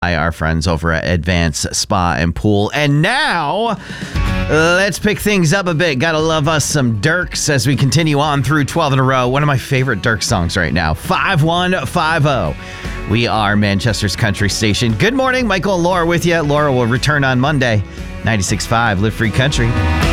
Our friends over at Advanced Spa and Pool. And now, let's pick things up a bit. Gotta love us some Dierks as we continue on through 12 in a row. One of my favorite Dierks songs right now, 5150. We are Manchester's country station. Good morning, Michael and Laura with you. Laura will return on Monday. 96.5 Live Free Country.